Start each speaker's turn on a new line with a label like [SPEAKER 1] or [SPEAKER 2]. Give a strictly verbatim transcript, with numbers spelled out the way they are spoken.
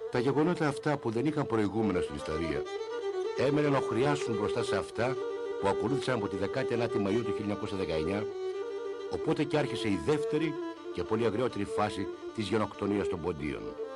[SPEAKER 1] Τα γεγονότα αυτά που δεν είχαν προηγούμενα στην ιστορία έμεναν να χρειάσουν μπροστά σε αυτά που ακολούθησαν από τη δεκάτη ένατη Μαΐου του χίλια εννιακόσια δεκαεννιά, οπότε και άρχισε η δεύτερη και πολύ αγριότερη φάση της γενοκτονίας των Ποντίων.